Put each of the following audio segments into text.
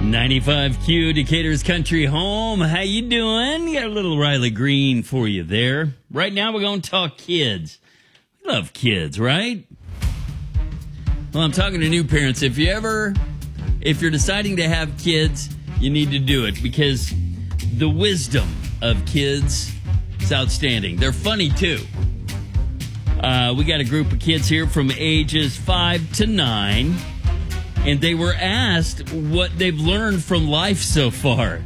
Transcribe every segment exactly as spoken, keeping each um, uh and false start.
ninety-five Q, Decatur's country home. How you doing? Got a little Riley Green for you there. Right now we're going to talk kids. We love kids, right? Well, I'm talking to new parents. If you ever, if you're deciding to have kids, you need to do it because the wisdom of kids is outstanding. They're funny, too. Uh, we got a group of kids here from ages five to nine. And they were asked what they've learned from life so far.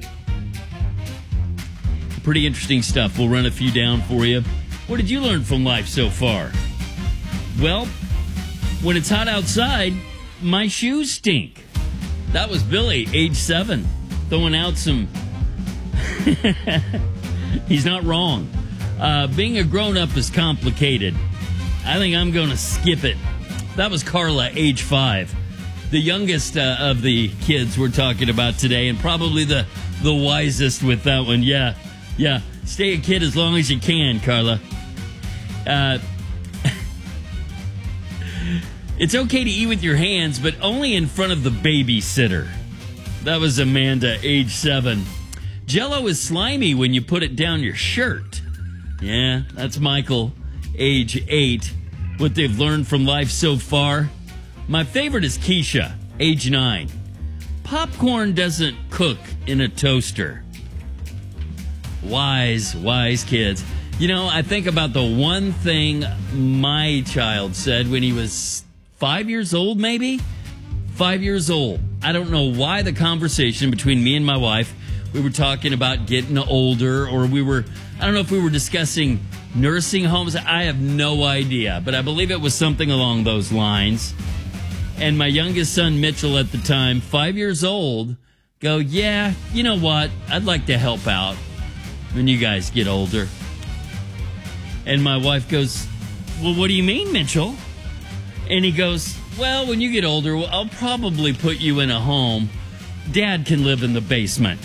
Pretty interesting stuff. We'll run a few down for you. What did you learn from life so far? Well, when it's hot outside, my shoes stink. That was Billy, age seven, throwing out some... He's not wrong. Uh, being a grown-up is complicated. I think I'm going to skip it. That was Carla, age five. The youngest uh, of the kids we're talking about today, and probably the, the wisest with that one. Yeah, yeah. Stay a kid as long as you can, Carla. Uh, it's okay to eat with your hands, but only in front of the babysitter. That was Amanda, age seven. Jell-O is slimy when you put it down your shirt. Yeah, that's Michael, age eight. What they've learned from life so far. My favorite is Keisha, age nine. Popcorn doesn't cook in a toaster. Wise, wise kids. You know, I think about the one thing my child said when he was five years old, maybe? Five years old. I don't know why the conversation between me and my wife, we were talking about getting older, or we were, I don't know if we were discussing nursing homes. I have no idea, but I believe it was something along those lines. And my youngest son, Mitchell, at the time, five years old, go, yeah, you know what? I'd like to help out when you guys get older. And my wife goes, well, what do you mean, Mitchell? And he goes, well, when you get older, I'll probably put you in a home. Dad can live in the basement.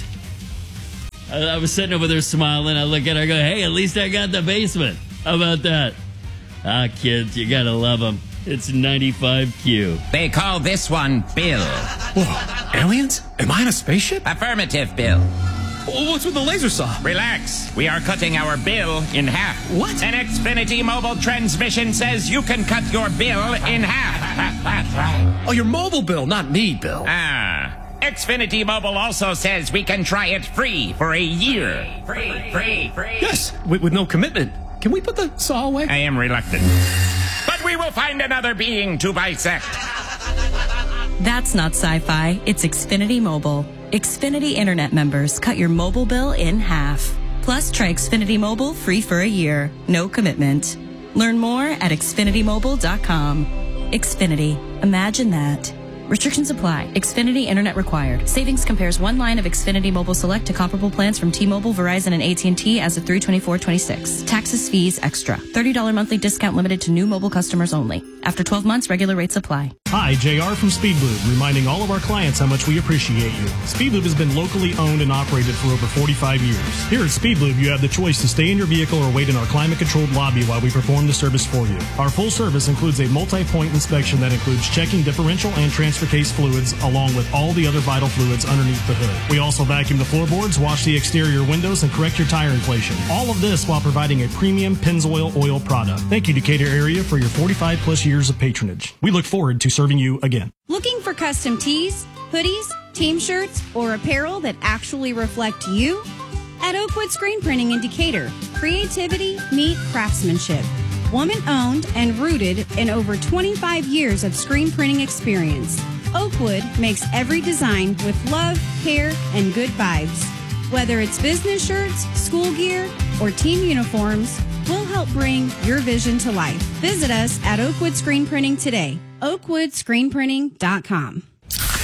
I, I was sitting over there smiling. I look at her, I go, hey, at least I got the basement. How about that? Ah, kids, you got to love them. It's ninety-five Q. They call this one Bill. Whoa, aliens? Am I in a spaceship? Affirmative, Bill. What's with the laser saw? Relax. We are cutting our bill in half. What? An Xfinity mobile transmission says you can cut your bill in half. Oh, your mobile bill, not me, Bill. Ah. Xfinity Mobile also says we can try it free for a year. Free, free, free. Yes, with, with no commitment. Can we put the saw away? I am reluctant. But we will find another being to bisect. That's not sci-fi. It's Xfinity Mobile. Xfinity Internet members cut your mobile bill in half. Plus, try Xfinity Mobile free for a year. No commitment. Learn more at xfinity mobile dot com. Xfinity. Imagine that. Restrictions apply. Xfinity Internet required. Savings compares one line of Xfinity Mobile Select to comparable plans from T-Mobile, Verizon, and A T and T as of three twenty-four twenty-six. Taxes, fees, extra. thirty dollars monthly discount limited to new mobile customers only. After twelve months, regular rates apply. Hi, J R from Speedlube, reminding all of our clients how much we appreciate you. Speedlube has been locally owned and operated for over forty-five years. Here at Speedlube, you have the choice to stay in your vehicle or wait in our climate-controlled lobby while we perform the service for you. Our full service includes a multi-point inspection that includes checking differential and transfer case fluids, along with all the other vital fluids underneath the hood. We also vacuum the floorboards, wash the exterior windows, and correct your tire inflation. All of this while providing a premium Pennzoil oil product. Thank you, Decatur area, for your forty-five plus years of patronage. We look forward to serving you again. Looking for custom tees, hoodies, team shirts, or apparel that actually reflect you? At Oakwood Screen Printing in Decatur, creativity meet craftsmanship. Woman-owned and rooted in over twenty-five years of screen printing experience. Oakwood makes every design with love, care, and good vibes. Whether it's business shirts, school gear, or team uniforms, we'll help bring your vision to life. Visit us at Oakwood Screen Printing today. oakwood screen printing dot com.